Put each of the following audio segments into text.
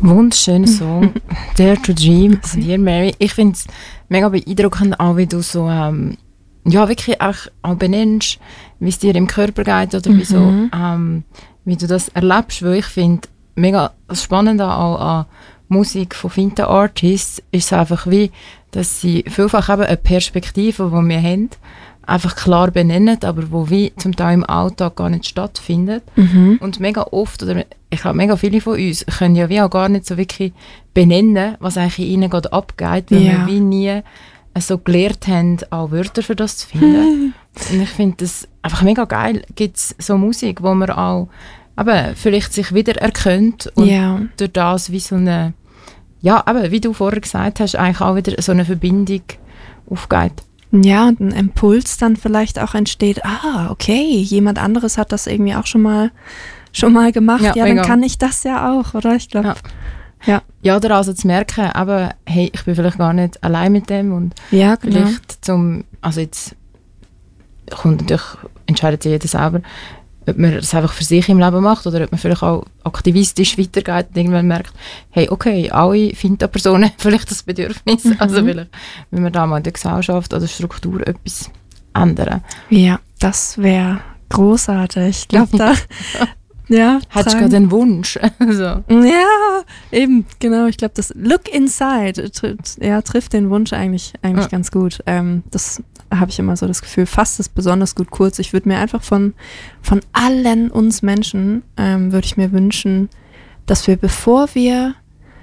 Wunderschöner Song, Dare to Dream von dir, Mary. Ich finde es mega beeindruckend, auch wie du so wirklich auch benennst, wie es dir im Körper geht oder wie du das erlebst, weil ich finde, mega das Spannende auch an Musik von vielen Artists ist es einfach wie, dass sie vielfach eben eine Perspektive, die wir haben, einfach klar benennen, aber wo wie zum Teil im Alltag gar nicht stattfindet. Und mega oft, oder ich glaube mega viele von uns, können ja wie auch gar nicht so wirklich benennen, was eigentlich in ihnen gerade abgeht, weil wir wie nie so gelernt haben, auch Wörter für das zu finden. Und ich finde das einfach mega geil. Gibt es so Musik, wo man auch vielleicht sich wieder erkennt und durch das wie so eine, wie du vorher gesagt hast, eigentlich auch wieder so eine Verbindung aufgeht. Ja, und ein Impuls dann vielleicht auch entsteht, okay, jemand anderes hat das irgendwie auch schon mal gemacht, dann kann ich das ja auch, oder? Ich glaube, Ja, oder also zu merken, aber hey, ich bin vielleicht gar nicht allein mit dem und vielleicht jetzt kommt natürlich, entscheidet jeder selber, ob man das einfach für sich im Leben macht oder ob man vielleicht auch aktivistisch weitergeht und irgendwann merkt, hey, okay, alle finden Personen vielleicht das Bedürfnis, also vielleicht, wenn wir da mal in der Gesellschaft oder Struktur etwas ändern. Ja, das wäre großartig. Ich glaube, da hättest du gerade einen Wunsch? So. Ja, eben, genau. Ich glaube, das Look Inside trifft den Wunsch eigentlich ganz gut. Das habe ich immer so das Gefühl, fasst es besonders gut kurz. Ich würde mir einfach von allen uns Menschen, würde ich mir wünschen, dass wir, bevor wir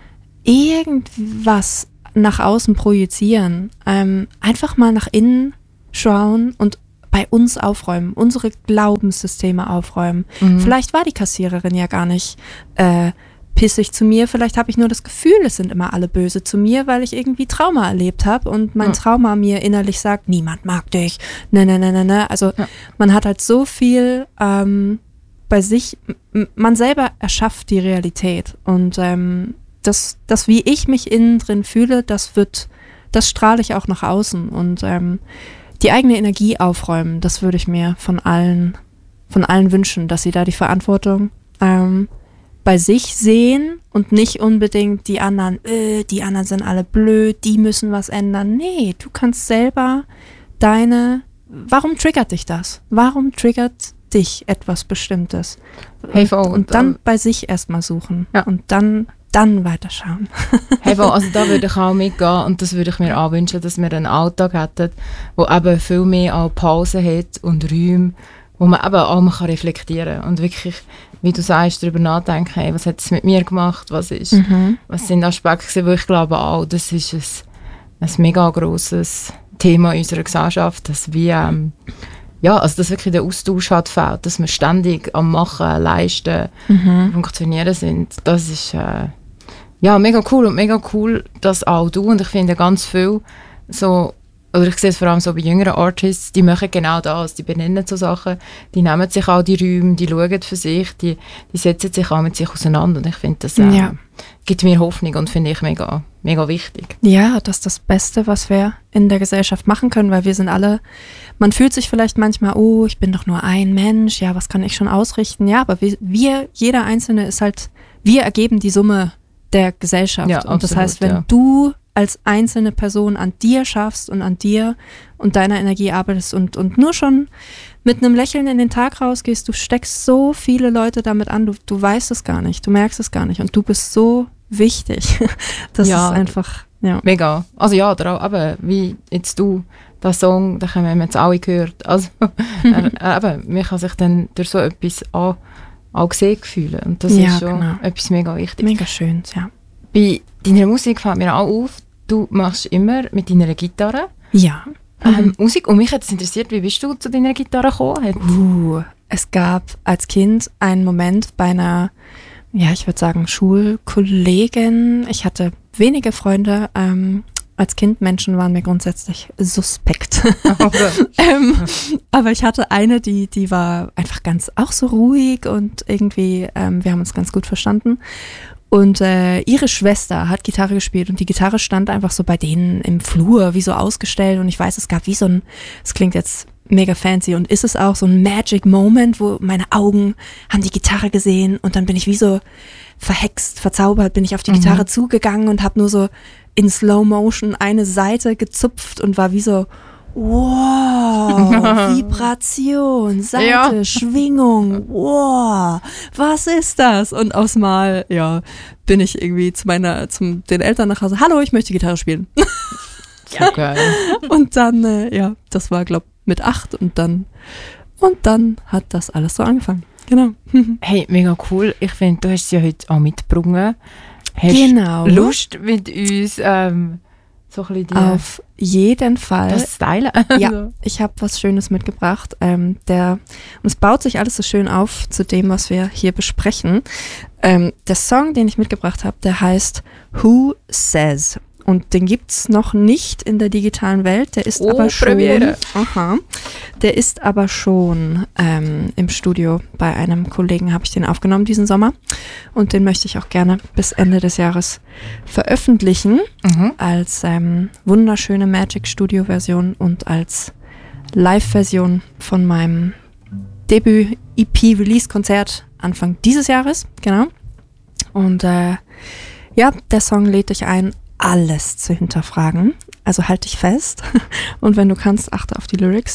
irgendwas nach außen projizieren, einfach mal nach innen schauen und bei uns aufräumen, unsere Glaubenssysteme aufräumen. Vielleicht war die Kassiererin ja gar nicht pissig zu mir, vielleicht habe ich nur das Gefühl, es sind immer alle böse zu mir, weil ich irgendwie Trauma erlebt habe und mein Trauma mir innerlich sagt, niemand mag dich, ne. Also man hat halt so viel bei sich, man selber erschafft die Realität und das, wie ich mich innen drin fühle, das strahle ich auch nach außen und die eigene Energie aufräumen, das würde ich mir von allen wünschen, dass sie da die Verantwortung bei sich sehen und nicht unbedingt die anderen sind alle blöd, die müssen was ändern. Nee, du kannst selber warum triggert dich das? Warum triggert dich etwas Bestimmtes? Und dann bei sich erstmal suchen und dann weiterschauen. Also da würde ich auch mitgehen und das würde ich mir auch wünschen, dass wir einen Alltag hätten, wo eben viel mehr auch Pausen hat und Räume, wo man eben auch mal reflektieren kann und wirklich, wie du sagst, darüber nachdenken, hey, was hat es mit mir gemacht, was sind Aspekte, wo ich glaube auch, das ist ein mega grosses Thema in unserer Gesellschaft, dass wir dass wirklich der Austausch halt fehlt, dass wir ständig am Machen, Leisten, Funktionieren sind. Das ist mega cool und mega cool, dass auch du und ich finde ganz viel so, oder ich sehe es vor allem so bei jüngeren Artists, die machen genau das, die benennen so Sachen, die nehmen sich auch die Räume, die schauen für sich, die setzen sich auch mit sich auseinander und ich finde, das gibt mir Hoffnung und finde ich mega, mega wichtig. Ja, das ist das Beste, was wir in der Gesellschaft machen können, weil wir sind alle, man fühlt sich vielleicht manchmal, ich bin doch nur ein Mensch, ja, was kann ich schon ausrichten? Ja, aber jeder Einzelne ist halt, wir ergeben die Summe der Gesellschaft. Ja, und absolut, das heißt, wenn du als einzelne Person an dir schaffst und an dir und deiner Energie arbeitest und nur schon mit einem Lächeln in den Tag rausgehst, du steckst so viele Leute damit an, du weißt es gar nicht, du merkst es gar nicht und du bist so wichtig. Das ist einfach, mega. Also aber wie jetzt du, der Song, den haben wir jetzt alle gehört. Also, man kann sich dann durch so etwas auch gesehen fühlen. Und das ist schon etwas mega wichtig. Mega schön, ja. Bei deiner Musik fällt mir auch auf, du machst immer mit deiner Gitarre Musik. Und mich hat es interessiert, wie bist du zu deiner Gitarre gekommen? Es gab als Kind einen Moment bei einer, ich würde sagen, Schulkollegin. Ich hatte wenige Freunde. Als Kind, Menschen waren mir grundsätzlich suspekt. Aber ich hatte eine, die war einfach ganz auch so ruhig und irgendwie, wir haben uns ganz gut verstanden. Und ihre Schwester hat Gitarre gespielt und die Gitarre stand einfach so bei denen im Flur, wie so ausgestellt. Und ich weiß, es gab wie so es klingt jetzt mega fancy und ist es auch so ein Magic Moment, wo meine Augen haben die Gitarre gesehen und dann bin ich wie so verhext, verzaubert, bin ich auf die Gitarre zugegangen und habe nur so in Slow Motion eine Seite gezupft und war wie so, wow, Vibration, Seite, Schwingung, wow, was ist das? Und aufs Mal, bin ich irgendwie zu den Eltern nach Hause, hallo, ich möchte Gitarre spielen. Ja, geil. Und dann, das war, glaube ich, mit 8 und dann hat das alles so angefangen. Genau. Hey, mega cool. Ich finde, du hast sie ja heute auch mitgebracht. Hast Genau. Lust mit uns so ein bisschen auf jeden Fall. Das Stylen? Ja, ich habe was Schönes mitgebracht. Und es baut sich alles so schön auf zu dem, was wir hier besprechen. Der Song, den ich mitgebracht habe, der heißt Who Says? Und den gibt's noch nicht in der digitalen Welt. Der ist aber schon. Premiere. Aha. Der ist aber schon im Studio. Bei einem Kollegen habe ich den aufgenommen diesen Sommer. Und den möchte ich auch gerne bis Ende des Jahres veröffentlichen. Als wunderschöne Magic Studio Version und als Live-Version von meinem Debüt-EP-Release-Konzert Anfang dieses Jahres. Genau. Und der Song lädt dich ein, alles zu hinterfragen. Also halt dich fest und wenn du kannst, achte auf die Lyrics.